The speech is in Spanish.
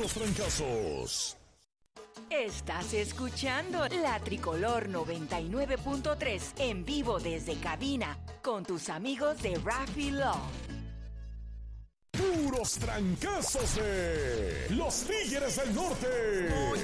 Puros Trancazos. Estás escuchando La Tricolor 99.3 en vivo desde cabina con tus amigos de Raffy Love. Puros Trancazos de los Tigres del Norte. Hoy